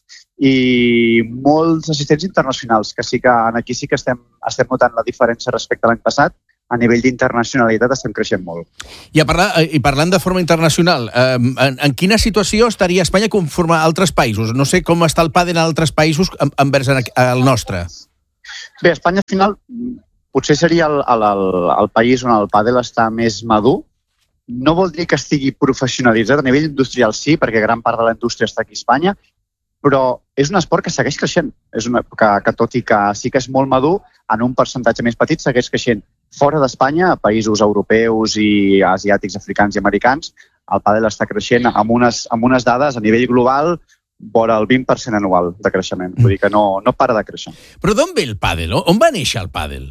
S21: i molts assistents internacionals, que sí que aquí sí que estem notant la diferència respecte a l'any passat. A nivell d'internacionalitat estem creixent molt.
S4: I parlant de forma internacional, en quina situació estaria Espanya conforme a altres països? No sé com està el pàdel en altres països envers el nostre.
S21: Bé, Espanya al final potser seria el país on el pàdel està més madur. No vol dir que estigui professionalitzat a nivell industrial, sí, perquè gran part de la indústria està aquí a Espanya, però és un esport que segueix creixent. Que tot i que sí que és molt madur, en un percentatge més petit segueix creixent. Fora d'Espanya, a països europeus i asiàtics, africans i americans, el pàdel està creixent amb unes dades a nivell global vora el 20% anual de creixement. Vull dir que no para de créixer.
S4: Però d'on ve el pàdel? On va néixer el pàdel?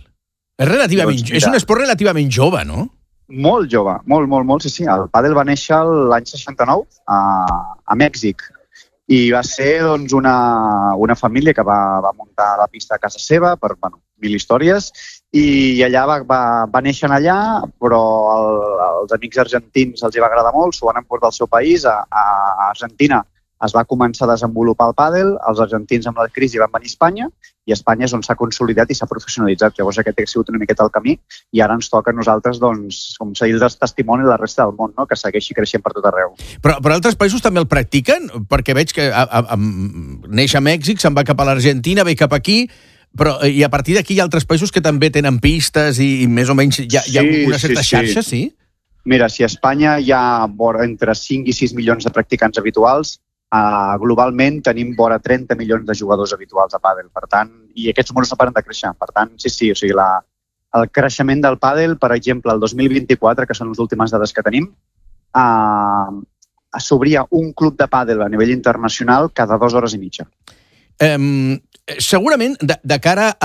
S4: És un esport relativament jove, no?
S21: Molt jove, molt, sí. El pàdel va néixer l'any 69 a Mèxic. I va ser una família que va muntar la pista a casa seva per 1000 històries, i allà va néixer allà, però als amics argentins els hi va agradar molt, s'ho van emportar al seu país. A Argentina es va començar a desenvolupar el pàdel, els argentins amb la crisi van venir a Espanya, i Espanya és on s'ha consolidat i s'ha professionalitzat. Llavors aquest ha sigut una miqueta el camí, i ara ens toca a nosaltres, com seguir el testimoni de la resta del món, no?, que segueixi creixent per tot arreu.
S4: Però altres països també el practiquen? Perquè veig que neix a Mèxic, se'n va cap a l'Argentina, ve cap aquí, però i a partir d'aquí hi ha altres països que també tenen pistes i més o menys hi ha una certa xarxa, sí?
S21: Mira, si a Espanya hi ha entre 5 i 6 milions de practicants habituals, globalment tenim vora 30 milions de jugadors habituals a pàdel, per tant, i aquests números no paren de créixer. Per tant, sí, o sigui, el creixement del pàdel, per exemple, el 2024, que són les últimes dades que tenim, s'obria un club de pàdel a nivell internacional cada 2 hores i mitja.
S4: Segurament, de cara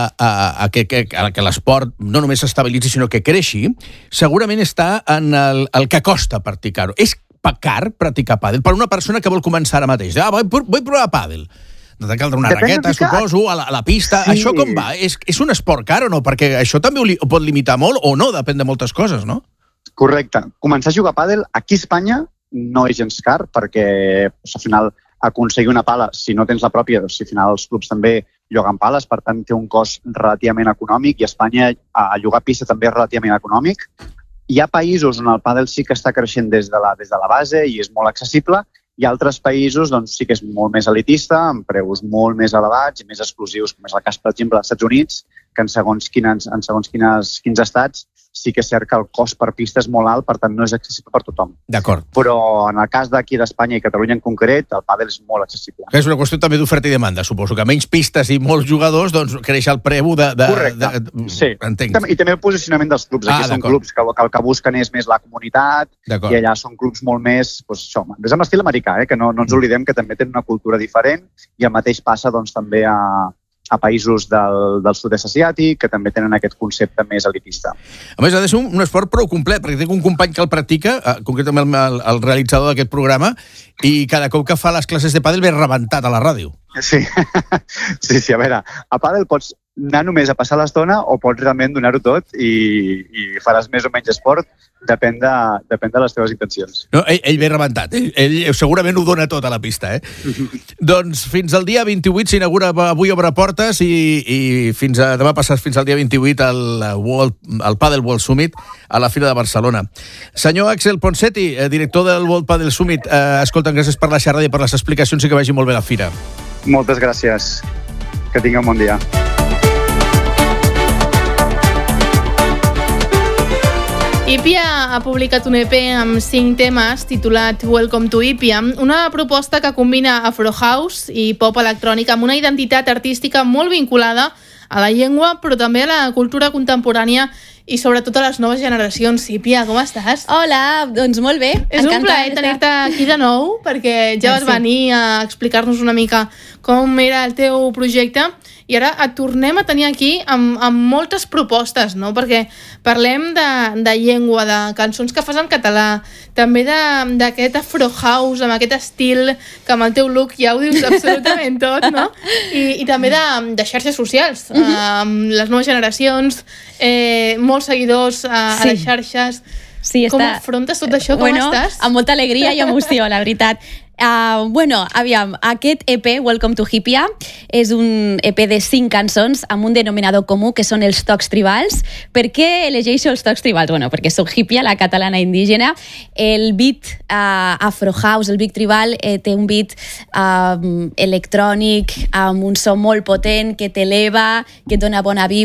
S4: a que l'esport no només s'estabilitzi, sinó que creixi, segurament està en el que costa practicar-ho. És car practicar pàdel per una persona que vol començar ara mateix? Vull provar pàdel. De caldre una raqueta, suposo, a la pista. Sí. Això com va? És un esport car o no? Perquè això també ho pot limitar molt o no, depèn de moltes coses, no?
S21: Correcte. Començar a jugar a pàdel aquí a Espanya no és gens car, perquè al final aconseguir una pala, si no tens la pròpia, al final els clubs també lloguen pales, per tant té un cost relativament econòmic, i a Espanya a llogar pista també és relativament econòmic. Hi ha països on el pàdel sí que està creixent des de la base i és molt accessible, i altres països doncs, sí que és molt més elitista, amb preus molt més elevats i més exclusius, com és el cas, per exemple, dels Estats Units, que en segons quins estats sí que és cert que el cost per pista és molt alt, per tant no és accessible per tothom.
S4: D'acord.
S21: Però en el cas d'aquí d'Espanya i Catalunya en concret, el pàdel és molt accessible.
S4: És una qüestió també d'oferta i demanda, suposo, que menys pistes i molts jugadors, doncs creix el preu de...
S21: Correcte, sí.
S4: Entenc.
S21: I també el posicionament dels clubs. Aquí són clubs que el que busquen és més la comunitat, i allà són clubs molt més, doncs això, més amb l'estil americà, que no ens oblidem que també tenen una cultura diferent, i el mateix passa doncs també a països del sud-est asiàtic, que també tenen aquest concepte més elitista.
S4: A més, ha de ser un esport prou complet, perquè tinc un company que el practica, concretament el realitzador d'aquest programa, i cada cop que fa les classes de pàdel ve rebentat a la ràdio.
S21: Sí, a veure, a pàdel pots anar només a passar l'estona o pots realment donar-ho tot i faràs més o menys esport, depèn de les teves intencions.
S4: No, ell ve rebentat, ell segurament ho dona tot a la pista, Doncs fins al dia 28 s'inaugura, avui obre portes, i demà passat fins al dia 28 el Padel World Summit a la Fira de Barcelona. Senyor Axel Ponseti, director del World Padel Summit, escolta, gràcies per la xerrada i per les explicacions i que vagi molt bé la fira.
S21: Moltes gràcies. Que tingueu un bon dia.
S1: Ipia ha publicat un EP amb 5 temes titulat Welcome to Ipia, una proposta que combina Afro House i pop electrònica amb una identitat artística molt vinculada a la llengua, però també a la cultura contemporània i sobretot a les noves generacions. Ipia, com estàs?
S2: Hola, doncs molt bé.
S1: És un plaer tenir-te aquí de nou, perquè ja vas venir a explicar-nos una mica com era el teu projecte, i ara et tornem a tenir aquí amb moltes propostes, no? Perquè parlem de llengua, de cançons que fas en català, també d'aquest Afro House, amb aquest estil, que amb el teu look ja ho dius absolutament tot, no? I també de xarxes socials, amb les noves generacions, molts seguidors a les xarxes.
S2: Sí,
S1: com afrontes tot això? Com estàs?
S2: Amb molta alegria i emoció, la veritat. Aviam, aquest EP, Welcome to Ipia, és un EP de 5 cançons amb un denominador comú, que són els tocs tribals. Per què elegeixo els tocs tribals? Perquè soc hippia, la catalana indígena. El beat Afro House, el beat tribal, té un beat electrònic, amb un so molt potent, que t'eleva, que et dona bona vibra,